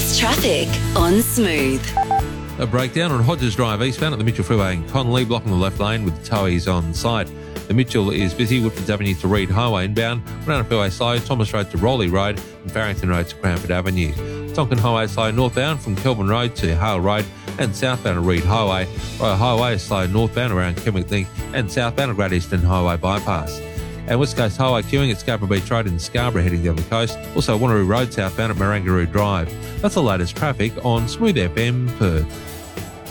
That's traffic on Smooth. A breakdown on Hodges Drive eastbound at the Mitchell Freeway in Connolly, blocking the left lane with towies on site. The Mitchell is busy. Woodfords Avenue to Reed Highway inbound, Renana Freeway slow, Thomas Road to Rowley Road and Farrington Road to Cranford Avenue. Tonkin Highway slow northbound from Kelvin Road to Hale Road and southbound at Reed Highway. Royal Highway is slow northbound around Kenwick Link and southbound at Great Eastern Highway bypass. And West Coast Highway queuing at Scarborough Beach Road in Scarborough heading down the coast. Also Wanneroo Road southbound at Marangaroo Drive. That's the latest traffic on Smooth FM Perth.